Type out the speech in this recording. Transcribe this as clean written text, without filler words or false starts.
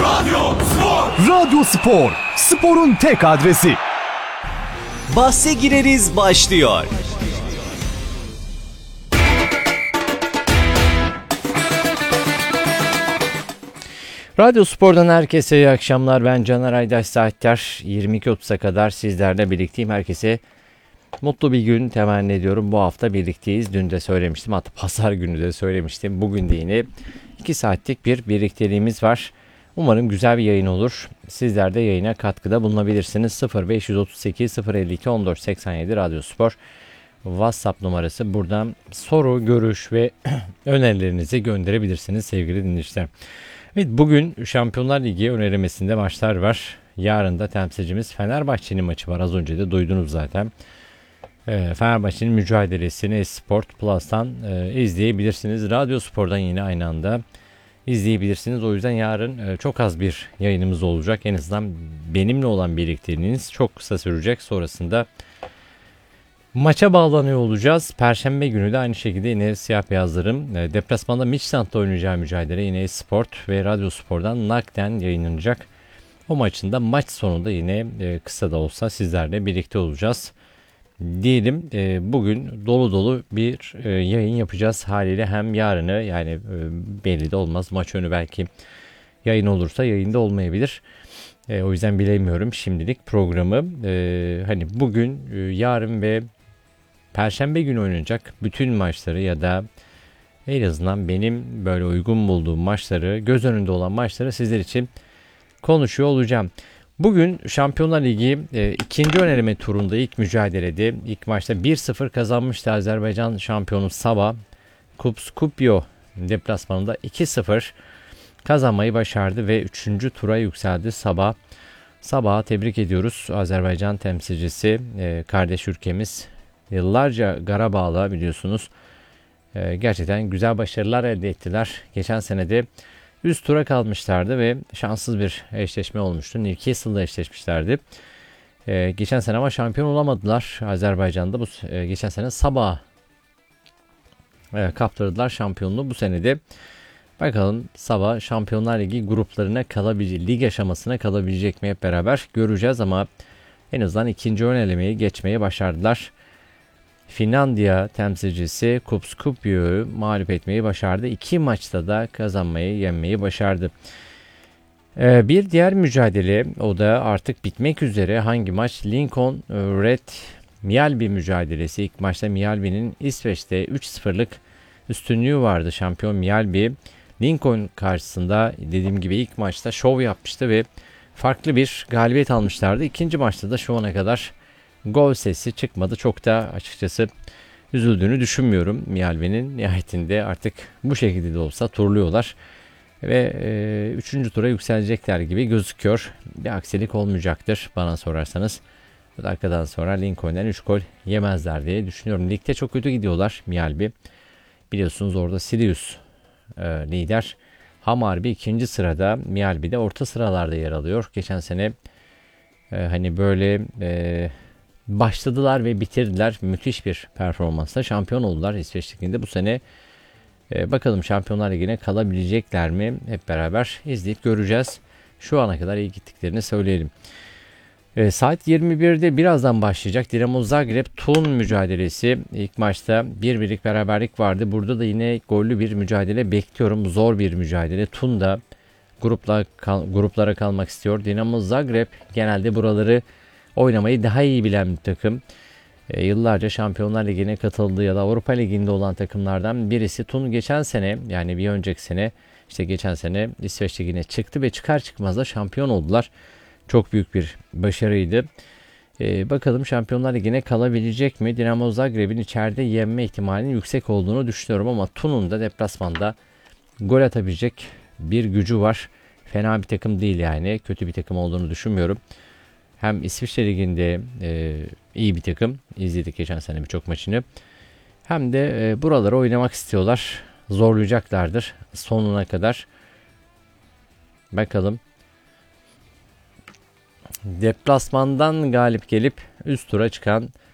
Radyo Spor, sporun tek adresi. Bahse gireriz başlıyor. Radyo Spor'dan herkese iyi akşamlar. Ben Caner Aydaş. Saatler 22.30'a kadar sizlerle birlikteyim. Herkese mutlu bir gün temenni ediyorum. Bu hafta birlikteyiz. Dün de söylemiştim. Hatta pazar günü de söylemiştim. Bugün de yine 2 saatlik bir birlikteliğimiz var. Umarım güzel bir yayın olur. Sizler de yayına katkıda bulunabilirsiniz. 0538 052 1487 Radyo Spor WhatsApp numarası. Buradan soru, görüş ve önerilerinizi gönderebilirsiniz sevgili dinleyiciler. Evet, bugün Şampiyonlar Ligi önerilmesinde maçlar var. Yarın da temsilcimiz Fenerbahçe'nin maçı var. Az önce de duydunuz zaten. Fenerbahçe'nin mücadelesini Sport Plus'tan izleyebilirsiniz. Radyo Spor'dan yine aynı anda izleyebilirsiniz. O yüzden yarın çok az bir yayınımız olacak. En azından benimle olan birlikteliğiniz çok kısa sürecek. Sonrasında maça bağlanıyor olacağız. Perşembe günü de aynı şekilde yine siyah beyazlarım deplasmanda Midtjylland'da oynayacağı mücadele yine Sport ve Radyo Spor'dan naklen yayınlanacak. O maçın da maç sonunda yine kısa da olsa sizlerle birlikte olacağız. Diyelim bugün dolu dolu bir yayın yapacağız haliyle. Hem yarını yani belli de olmaz. Maç önü belki yayın olursa yayında olmayabilir. O yüzden bilemiyorum şimdilik programı. Hani bugün, yarın ve Perşembe günü oynanacak bütün maçları ya da en azından benim böyle uygun bulduğum maçları, göz önünde olan maçları sizler için konuşuyor olacağım. Bugün Şampiyonlar Ligi ikinci önerme turunda ilk mücadelede ilk maçta 1-0 kazanmıştı Azerbaycan şampiyonu Sabah. Skopje deplasmanında 2-0 kazanmayı başardı ve 3. tura yükseldi Sabah. Sabah'a tebrik ediyoruz. Azerbaycan temsilcisi kardeş ülkemiz. Yıllarca Qarabağ'la biliyorsunuz gerçekten güzel başarılar elde ettiler. Geçen sene de üst tura kalmışlardı ve şanssız bir eşleşme olmuştu. Newcastle'la eşleşmişlerdi. Geçen sene ama şampiyon olamadılar Azerbaycan'da. Geçen sene Sabah'a kaptırdılar şampiyonluğu. Bu sene de bakalım Sabah Şampiyonlar Ligi gruplarına kalabilecek, lig aşamasına kalabilecek mi hep beraber göreceğiz ama en azından ikinci ön elemeyi geçmeyi başardılar. Finlandiya temsilcisi Skopje'yi mağlup etmeyi başardı. 2 maçta da kazanmayı, yenmeyi başardı. Bir diğer mücadele, o da artık bitmek üzere. Hangi maç? Lincoln Red Mjällby mücadelesi. İlk maçta Mjällby'nin İsveç'te 3-0'lık üstünlüğü vardı. Şampiyon Mjällby Lincoln karşısında dediğim gibi ilk maçta şov yapmıştı ve farklı bir galibiyet almışlardı. İkinci maçta da şu ana kadar gol sesi çıkmadı. Çok da açıkçası üzüldüğünü düşünmüyorum. Mjällby'nin nihayetinde artık bu şekilde de olsa turluyorlar. Ve 3. tura yükselecekler gibi gözüküyor. Bir aksilik olmayacaktır bana sorarsanız. Bu dakikadan sonra Lincoln'den 3 gol yemezler diye düşünüyorum. Ligde çok kötü gidiyorlar Mjällby. Biliyorsunuz orada Sirius lider. Hammarby 2. sırada. Mjällby de orta sıralarda yer alıyor. Geçen sene hani böyle başladılar ve bitirdiler. Müthiş bir performansla şampiyon oldular İsveç Ligi'nde. Bu sene bakalım Şampiyonlar Ligi'ne kalabilecekler mi? Hep beraber izleyip göreceğiz. Şu ana kadar iyi gittiklerini söyleyelim. Saat 21'de birazdan başlayacak Dinamo Zagreb Thun mücadelesi. İlk maçta 1-1'lik beraberlik vardı. Burada da yine gollü bir mücadele bekliyorum. Zor bir mücadele. Thun da gruplara kalmak istiyor. Dinamo Zagreb genelde buraları oynamayı daha iyi bilen bir takım. Yıllarca Şampiyonlar Ligi'ne katıldığı ya da Avrupa Ligi'nde olan takımlardan birisi. Thun geçen sene, yani bir önceki sene, işte geçen sene İsveç Ligi'ne çıktı ve çıkar çıkmaz da şampiyon oldular. Çok büyük bir başarıydı. Bakalım Şampiyonlar Ligi'ne kalabilecek mi? Dinamo Zagreb'in içeride yenme ihtimalinin yüksek olduğunu düşünüyorum ama Thun'un da deplasmanda gol atabilecek bir gücü var. Fena bir takım değil yani. Kötü bir takım olduğunu düşünmüyorum. Hem İsviçre Ligi'nde iyi bir takım. İzledik geçen sene birçok maçını. Hem de buralara oynamak istiyorlar. Zorlayacaklardır sonuna kadar. Bakalım. Deplasmandan galip gelip üst tura çıkan